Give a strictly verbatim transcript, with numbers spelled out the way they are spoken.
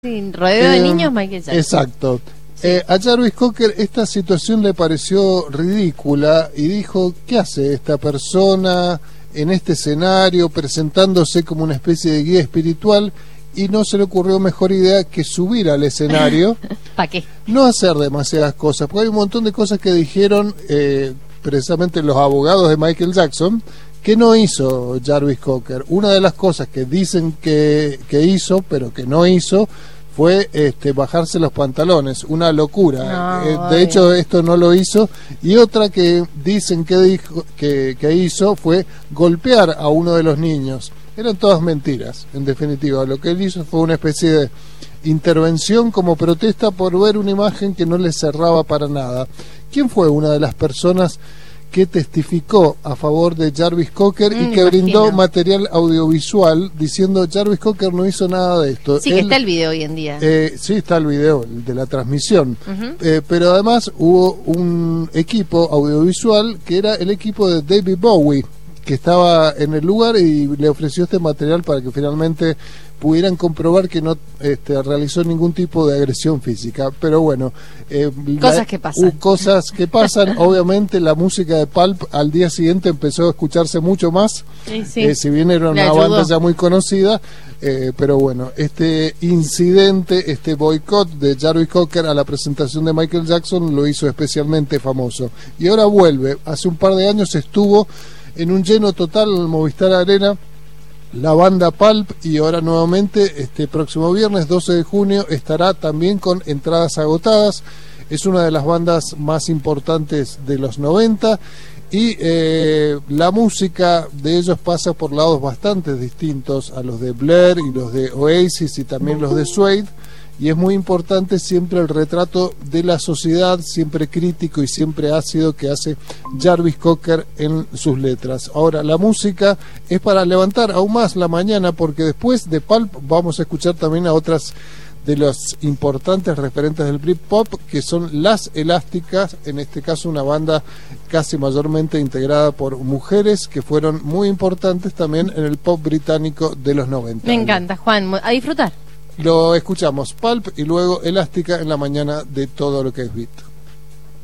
Sí, rodeo de Eh, niños, Michael Jackson. Exacto. Sí. Eh, a Jarvis Cocker esta situación le pareció ridícula y dijo, ¿qué hace esta persona en este escenario presentándose como una especie de guía espiritual? Y no se le ocurrió mejor idea que subir al escenario. ¿Para qué? No hacer demasiadas cosas, porque hay un montón de cosas que dijeron eh, precisamente los abogados de Michael Jackson que no hizo Jarvis Cocker. Una de las cosas que dicen que, que hizo, pero que no hizo, fue este, bajarse los pantalones. Una locura. No, eh, obvio. de hecho, esto no lo hizo. Y otra que dicen que, dijo, que, que hizo fue golpear a uno de los niños. Eran todas mentiras, en definitiva. Lo que él hizo fue una especie de intervención como protesta por ver una imagen que no le cerraba para nada. ¿Quién fue una de las personas que testificó a favor de Jarvis Cocker Mm, y que brindó imagino. material audiovisual diciendo Jarvis Cocker no hizo nada de esto? Sí, que Él, está el video hoy en día. eh, sí, está el video el de la transmisión. Ujú. Eh, pero además hubo un equipo audiovisual que era el equipo de David Bowie, que estaba en el lugar y le ofreció este material para que finalmente pudieran comprobar que no este, realizó ningún tipo de agresión física. Pero bueno, eh, Cosas la- que pasan. uh, cosas que pasan. Obviamente la música de Pulp al día siguiente empezó a escucharse mucho más, Sí, sí. eh, si bien era Le una ayudó. banda ya muy conocida. Eh, pero bueno, este incidente, este boicot de Jarvis Cocker a la presentación de Michael Jackson lo hizo especialmente famoso. Y ahora vuelve. Hace un par de años estuvo en un lleno total en el Movistar Arena la banda Pulp, y ahora nuevamente este próximo viernes doce de junio estará también con entradas agotadas. Es una de las bandas más importantes de los noventa y eh, la música de ellos pasa por lados bastante distintos a los de Blair y los de Oasis y también los de Suede, y es muy importante siempre el retrato de la sociedad, siempre crítico y siempre ácido, que hace Jarvis Cocker en sus letras. Ahora, la música es para levantar aún más la mañana, porque después de Pulp vamos a escuchar también a otras de los importantes referentes del Britpop, que son Las Elásticas, en este caso una banda casi mayormente integrada por mujeres que fueron muy importantes también en el pop británico de los noventa. Me encanta, Juan. A disfrutar. Lo escuchamos, Pulp, y luego Elástica en la mañana de Todo Lo Que Es Beat.